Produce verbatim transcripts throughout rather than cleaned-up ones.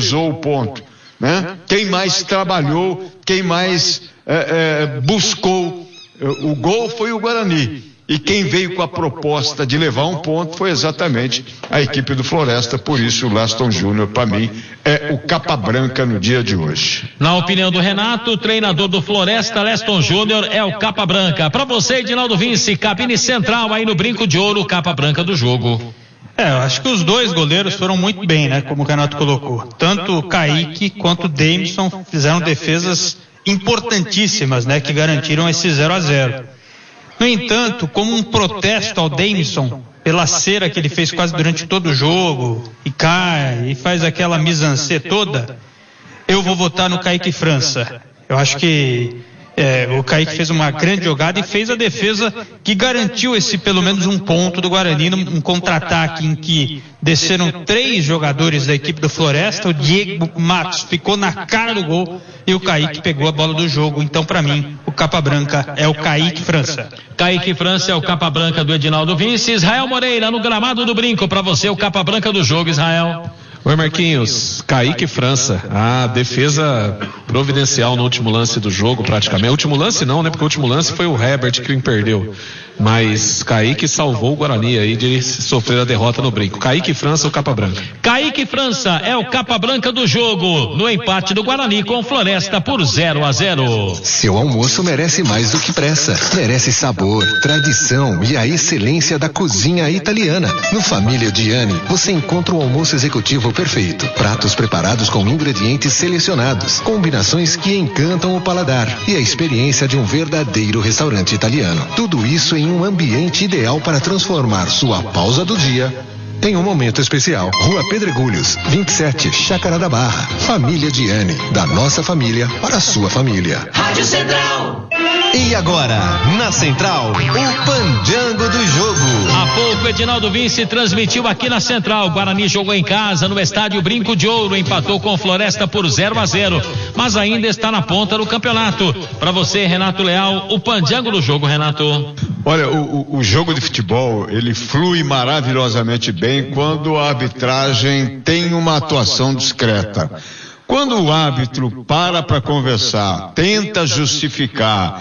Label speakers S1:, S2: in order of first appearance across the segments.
S1: pesou o ponto, né? Quem mais trabalhou, quem mais é, é, buscou o gol foi o Guarani. E quem veio com a proposta de levar um ponto foi exatamente a equipe do Floresta. Por isso o Leston Júnior, para mim, é o capa branca no dia de hoje.
S2: Na opinião do Renato, o treinador do Floresta, Leston Júnior, é o capa branca. Para você, Edinaldo Vinci, cabine central aí no Brinco de Ouro, capa branca do jogo.
S3: É, eu acho que os dois goleiros foram muito bem, né? Como o Renato colocou. Tanto o Kaique quanto o Davidson fizeram defesas importantíssimas, né? Que garantiram esse zero a zero. No entanto, como um protesto ao Davidson pela cera que ele fez quase durante todo o jogo, e cai, e faz aquela mise-en-scène toda, eu vou votar no Kaique França. Eu acho que é, o Kaique fez uma grande jogada e fez a defesa que garantiu esse pelo menos um ponto do Guarani, num contra-ataque em que desceram três jogadores da equipe do Floresta, o Diego Matos ficou na cara do gol e o Kaique pegou a bola do jogo. Então, para mim, o capa branca é o Kaique França.
S2: Kaique França é o capa branca do Edinaldo Vinci. Israel Moreira, no gramado do Brinco, para você o capa branca do jogo, Israel.
S4: Oi, Marquinhos, Kaique França, a defesa providencial no último lance do jogo, praticamente. O último lance não, né? Porque o último lance foi o Herbert que perdeu. Mas Kaique salvou o Guarani aí de sofrer a derrota no Brinco. Kaique França, o capa branca.
S2: Kaique França é o capa branca do jogo, no empate do Guarani com Floresta por zero a zero.
S5: Seu almoço merece mais do que pressa. Merece sabor, tradição e a excelência da cozinha italiana. No Família Diani, você encontra o almoço executivo perfeito. Pratos preparados com ingredientes selecionados, combinações que encantam o paladar e a experiência de um verdadeiro restaurante italiano. Tudo isso em um ambiente ideal para transformar sua pausa do dia em um momento especial. Rua Pedregulhos, vinte e sete, Chácara da Barra. Família Diani, da nossa família para a sua família.
S6: Rádio Central.
S5: E agora, na Central, o Pandango do Jogo.
S2: Há pouco, Edinaldo Vinci transmitiu aqui na Central. Guarani jogou em casa, no estádio Brinco de Ouro, empatou com Floresta por zero a zero, mas ainda está na ponta do campeonato. Para você, Renato Leal, o Pandango do jogo, Renato.
S1: Olha, o, o, o jogo de futebol, ele flui maravilhosamente bem quando a arbitragem tem uma atuação discreta. Quando o árbitro para para conversar, tenta justificar,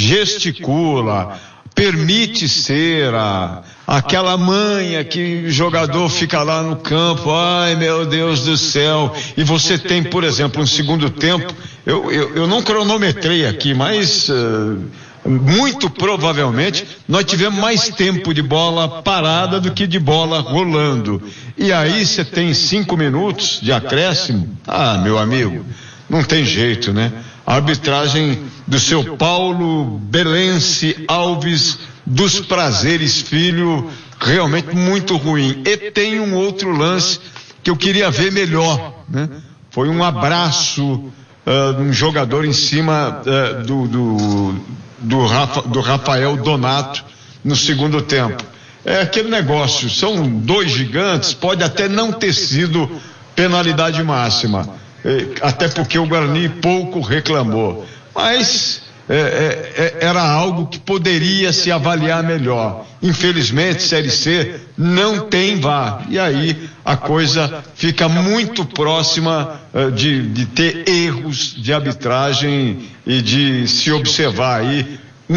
S1: gesticula, permite cera, aquela manha que o jogador fica lá no campo, ai meu Deus do céu, e você tem, por exemplo, um segundo tempo, eu, eu, eu não cronometrei aqui, mas uh, muito provavelmente nós tivemos mais tempo de bola parada do que de bola rolando, e aí você tem cinco minutos de acréscimo, ah meu amigo, não tem jeito, né? A arbitragem do seu Paulo Belense Alves dos Prazeres Filho, realmente muito ruim. E tem um outro lance que eu queria ver melhor, né? Foi um abraço uh, de um jogador em cima uh, do, do, do, Rafa, do Rafael Donato no segundo tempo. É aquele negócio, são dois gigantes, pode até não ter sido penalidade máxima, até porque o Guarani pouco reclamou, mas é, é, era algo que poderia se avaliar melhor. Infelizmente, Série C não tem V A R, e aí a coisa fica muito próxima uh, de, de ter erros de arbitragem e de se observar aí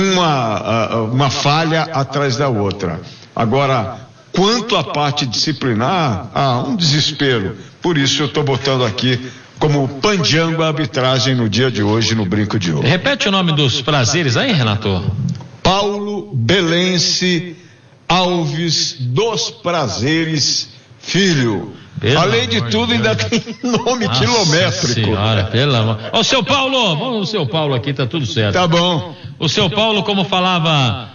S1: uma, uh, uma falha atrás da outra. Agora, quanto à parte disciplinar, há um desespero. Por isso eu estou botando aqui como Pandango a arbitragem no dia de hoje no Brinco de Ouro.
S2: Repete o nome dos prazeres aí, Renato.
S1: Paulo Belense Alves dos Prazeres Filho.
S2: Pelo
S1: Além de tudo, ainda Deus. Tem nome Nossa quilométrico.
S2: Senhora, pelo amor. Ô, seu Paulo, vamos no seu Paulo aqui, tá tudo certo.
S1: Tá bom.
S2: O seu Paulo, como falava,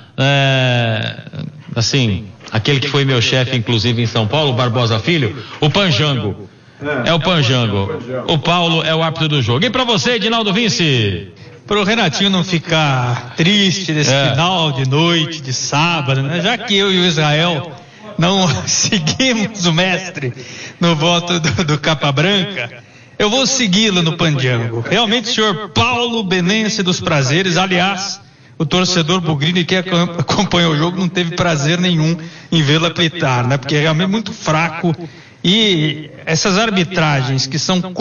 S2: é, assim, aquele que foi meu chefe, inclusive, em São Paulo, Barbosa Filho, o Panjango. É, é o Panjango. O Paulo é o árbitro do jogo. E pra você, Edinaldo Vinci?
S3: Pro Renatinho não ficar triste nesse é. final de noite, de sábado, né? Já que eu e o Israel não seguimos o mestre no voto do, do Capa Branca, eu vou segui-lo no Pandango. Realmente, o senhor Paulo Benense dos Prazeres, aliás, o torcedor Bugrini que acompanhou o jogo não teve prazer nenhum em vê-lo apitar, né? Porque é realmente muito fraco. E essas arbitragens que são